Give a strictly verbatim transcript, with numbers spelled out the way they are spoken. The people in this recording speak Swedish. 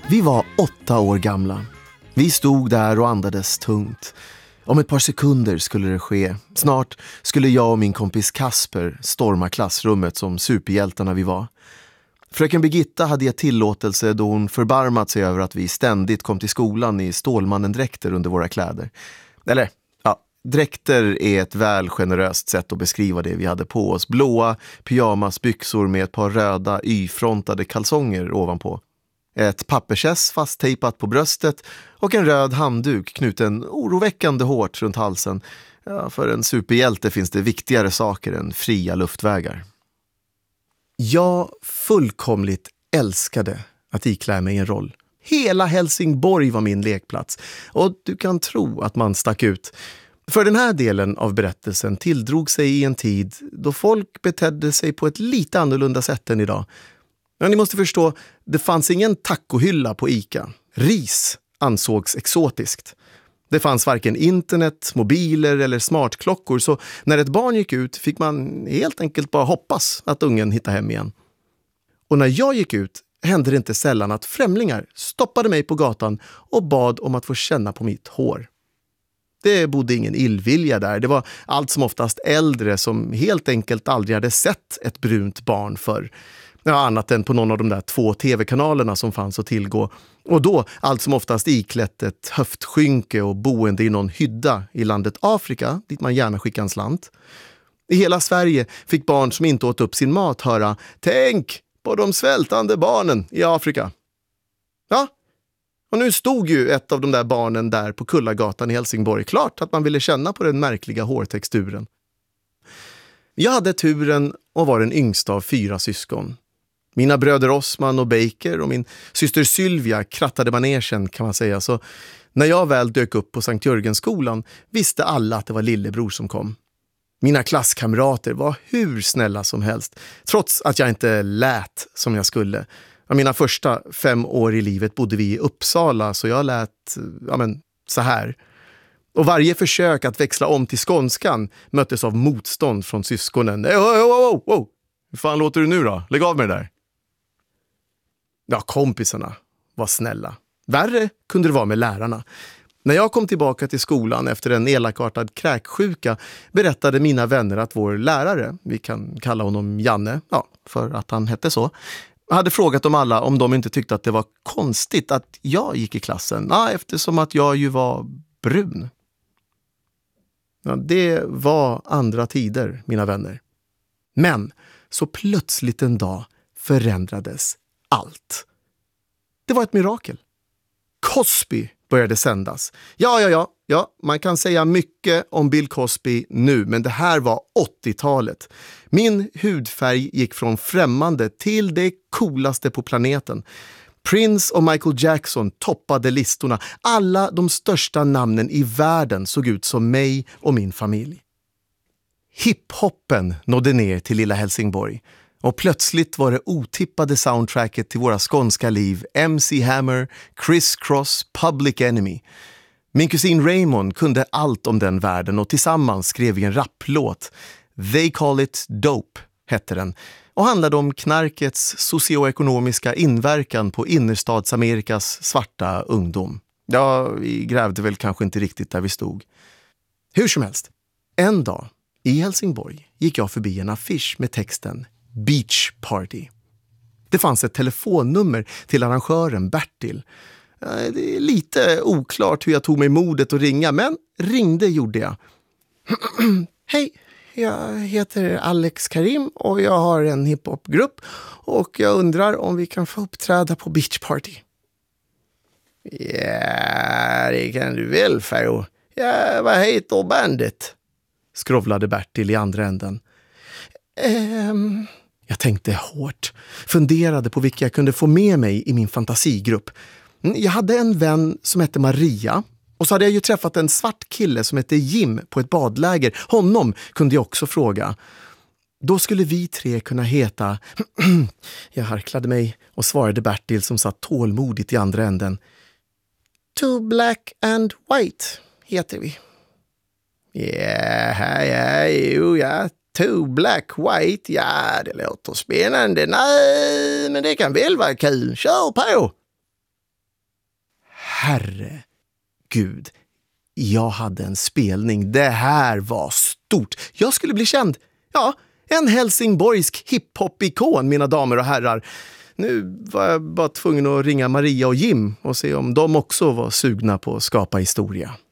Vi var åtta år gamla. Vi stod där och andades tungt. Om ett par sekunder skulle det ske. Snart skulle jag och min kompis Kasper storma klassrummet som superhjältarna vi var. Fröken Birgitta hade gett tillåtelse då hon förbarmat sig över att vi ständigt kom till skolan i Stålmannen-dräkter under våra kläder. Eller, ja, dräkter är ett väl generöst sätt att beskriva det vi hade på oss. Blåa pyjamasbyxor med ett par röda y-frontade kalsonger ovanpå. Ett pappersäss fasttejpat på bröstet och en röd handduk knuten oroväckande hårt runt halsen. Ja, för en superhjälte finns det viktigare saker än fria luftvägar. Jag fullkomligt älskade att iklä mig en roll. Hela Helsingborg var min lekplats och du kan tro att man stack ut. För den här delen av berättelsen tilldrog sig i en tid då folk betedde sig på ett lite annorlunda sätt än idag. Men ni måste förstå, det fanns ingen tacohylla på ICA. Ris ansågs exotiskt. Det fanns varken internet, mobiler eller smartklockor, så när ett barn gick ut fick man helt enkelt bara hoppas att ungen hittade hem igen. Och när jag gick ut hände det inte sällan att främlingar stoppade mig på gatan och bad om att få känna på mitt hår. Det bodde ingen illvilja där. Det var allt som oftast äldre som helt enkelt aldrig hade sett ett brunt barn förr. Ja, annat än på någon av de där två tv-kanalerna som fanns att tillgå. Och då allt som oftast iklätt ett höftskynke och boende i någon hydda i landet Afrika, dit man gärna skickar en slant. I hela Sverige fick barn som inte åt upp sin mat höra: tänk på de svältande barnen i Afrika. Ja, och nu stod ju ett av de där barnen där på Kullagatan i Helsingborg. Klart att man ville känna på den märkliga hårtexturen. Jag hade turen och var den yngsta av fyra syskon. Mina bröder Osman och Baker och min syster Sylvia krattade manegen, kan man säga. Så när jag väl dök upp på Sankt Jörgenskolan visste alla att det var lillebror som kom. Mina klasskamrater var hur snälla som helst, trots att jag inte lät som jag skulle. Mina första fem år i livet bodde vi i Uppsala, så jag lät ja men, så här. Och varje försök att växla om till skånskan möttes av motstånd från syskonen. Hey, wow, wow, wow. Hur fan låter du nu då? Lägg av med det där. Ja, kompisarna var snälla. Värre kunde det vara med lärarna. När jag kom tillbaka till skolan efter en elakartad kräksjuka berättade mina vänner att vår lärare, vi kan kalla honom Janne, ja, för att han hette så, hade frågat dem alla om de inte tyckte att det var konstigt att jag gick i klassen. Ja, eftersom att jag ju var brun. Ja, det var andra tider, mina vänner. Men så plötsligt en dag förändrades allt. Det var ett mirakel. Cosby började sändas. Ja, ja, ja, ja, man kan säga mycket om Bill Cosby nu, men det här var åttiotalet. Min hudfärg gick från främmande till det coolaste på planeten. Prince och Michael Jackson toppade listorna. Alla de största namnen i världen såg ut som mig och min familj. Hiphoppen nådde ner till lilla Helsingborg. Och plötsligt var det otippade soundtracket till våra skånska liv M C Hammer, Criss Cross, Public Enemy. Min kusin Raymond kunde allt om den världen och tillsammans skrev vi en rapplåt. They Call It Dope hette den och handlade om knarkets socioekonomiska inverkan på innerstadsamerikas svarta ungdom. Ja, vi grävde väl kanske inte riktigt där vi stod. Hur som helst, en dag i Helsingborg gick jag förbi en affisch med texten Beach Party. Det fanns ett telefonnummer till arrangören Bertil. Det är lite oklart hur jag tog mig modet att ringa, men ringde gjorde jag. Hej, jag heter Alex Karim och jag har en hiphopgrupp och jag undrar om vi kan få uppträda på Beach Party. Ja, det kan du väl, Faro. Ja, vad heter bandet? Skrovlade Bertil i andra änden. Ehm... Jag tänkte hårt, funderade på vilka jag kunde få med mig i min fantasigrupp. Jag hade en vän som hette Maria och så hade jag ju träffat en svart kille som hette Jim på ett badläger. Honom kunde jag också fråga. Då skulle vi tre kunna heta... Jag harklade mig och svarade Bertil som satt tålmodigt i andra änden. Two Black and White heter vi. Ja, ja, jo, ja. Two Black White, ja det låter spännande. Nej, men det kan väl vara kul. Kör på! herre Gud, jag hade en spelning. Det här var stort. Jag skulle bli känd. Ja, en helsingborgsk hiphop-ikon, mina damer och herrar. Nu var jag bara tvungen att ringa Maria och Jim och se om de också var sugna på att skapa historia.